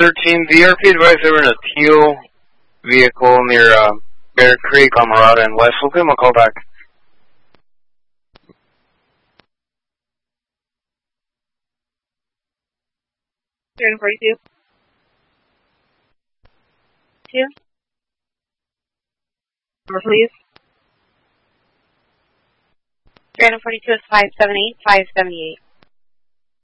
13, VRP advised they were in a teal vehicle near Bear Creek on Murata and West. We'll give them a call back. Turn 42. 2. Number, please. 342 is 578, 578.